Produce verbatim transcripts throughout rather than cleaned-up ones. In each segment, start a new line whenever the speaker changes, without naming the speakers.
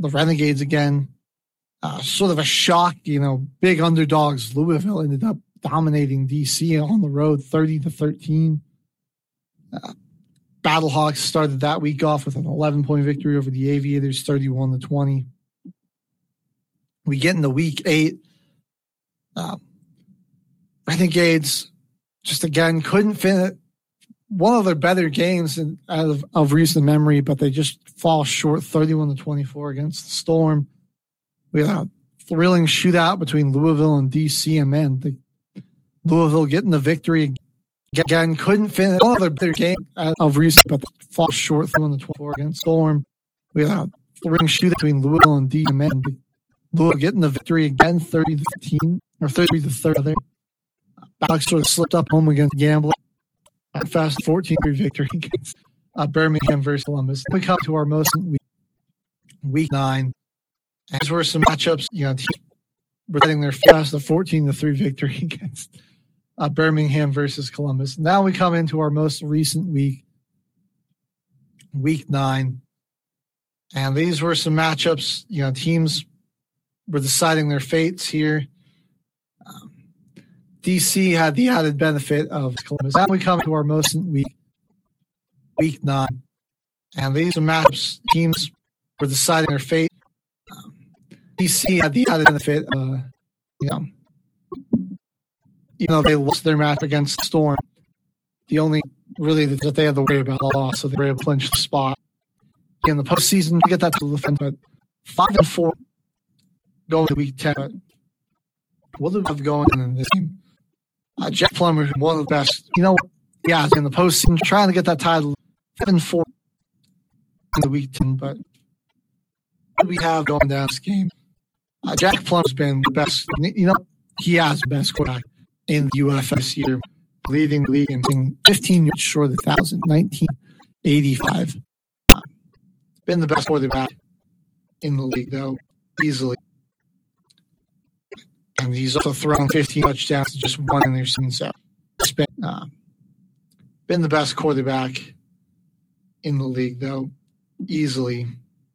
the Renegades again. Uh, sort of a shock, you know, big underdogs. Louisville ended up dominating D C on the road, thirty to thirteen. Uh, Battlehawks started that week off with an eleven-point victory over the Aviators, thirty-one to twenty. We get into week eight. Uh, Renegades just again couldn't fit one of their better games in, out of, of recent memory, but they just fall short, thirty-one to twenty-four against the Storm. We had a thrilling shootout between Louisville and D C, and man, the Louisville getting the victory again couldn't finish one of their better game of recent, but they fall short, thirty-one to twenty-four against Storm. We had a thrilling shootout between Louisville and D C, and man, the Louisville getting the victory again, thirty to fifteen or thirty to thirty. There, Alex sort of slipped up home against Gambler. Fast fourteen three victory against uh, Birmingham versus Columbus. We come to our most week, week nine. These were some matchups, you know, teams were getting their fast a fourteen to three victory against uh, Birmingham versus Columbus. Now we come into our most recent week, week nine. And these were some matchups, you know, teams were deciding their fates here. Um, D C had the added benefit of Columbus. Now we come to our most recent week, week nine. And these are matchups, teams were deciding their fate. Um, D C had the added benefit, uh, you know, you know, they lost their match against Storm. The only really that they had to worry about a loss, so they were able to clinch the spot in the postseason to get that to the defense. But five and four going to week ten. But what do we have going in this game? Uh, Jack Plummer, one of the best. You know, yeah, in the postseason, trying to get that title. Five and four in the week ten, but what do we have going down this game? Uh, Jack Plum's been the best. You know, he has the best quarterback in the U F this year, leading the league and being fifteen years short of the thousand, nineteen eighty-five. Uh, been the best quarterback in the league, though, easily. And he's also thrown fifteen touchdowns to just one in their season. So it's been, uh, been the best quarterback in the league, though, easily.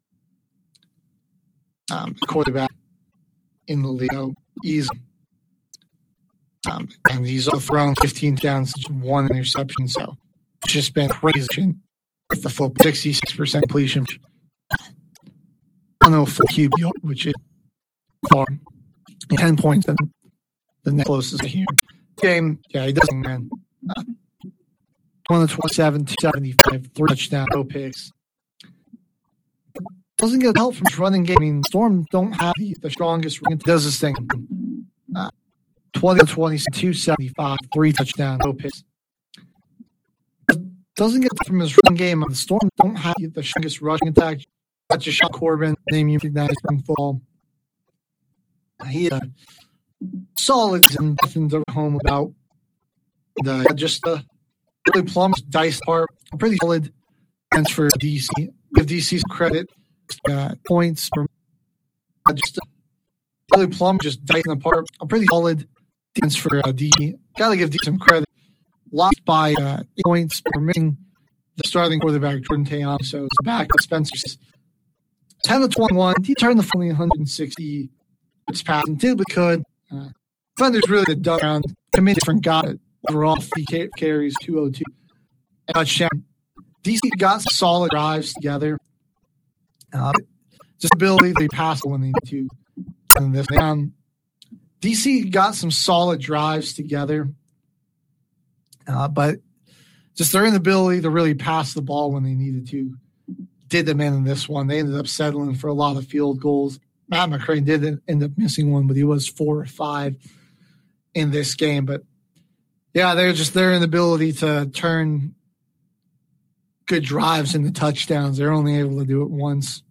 Um, quarterback in the league, though, easily. Um, and he's also thrown fifteen downs, just one interception. So it's just been crazy with the full sixty-six percent completion. I don't know for Q B, which is far ten points than the next closest here. Game, yeah, he doesn't, man. Uh, twenty twenty-seven, two seventy-five, three touchdowns, no picks. Doesn't get help from his running game. I mean, Storm don't have the, the strongest running. Does this thing. Uh, twenty twenty, two seventy-five, three touchdowns, no picks. Doesn't get from his running game. The Storm don't have the strongest rushing attack. That's just Sean Corbin, name you recognize from fall. He had solid and nothing to home about. The just uh, really Plum's dice part pretty solid against for D C. Give D C some credit. Uh, points for uh, just uh, really Plum just dicing apart. A pretty solid defense for uh, D C. Gotta give D C some credit. Lost by uh, points for missing the starting quarterback Jordan Taylor. So it's back to Spencer. ten to twenty-one. He turned the only one hundred sixty. It's passing. Did what could. Uh, defenders really did dug around. Committed different got it. Overall, three carries, two oh two. And touchdown. D C got some solid drives together. Uh, just ability to pass when they need to. And this down. D C got some solid drives together. Uh, but just their inability to really pass the ball when they needed to did them in this one. They ended up settling for a lot of field goals. Matt McCray did end up missing one, but he was four or five in this game. But yeah, they're just their inability to turn good drives into touchdowns. They're only able to do it once.